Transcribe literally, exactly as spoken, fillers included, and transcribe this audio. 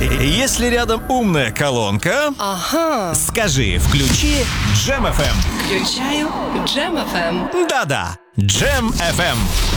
Если рядом умная колонка, Ага. скажи «включи Джем эф эм». Включаю Джем эф эм. Да-да, Джем эф эм.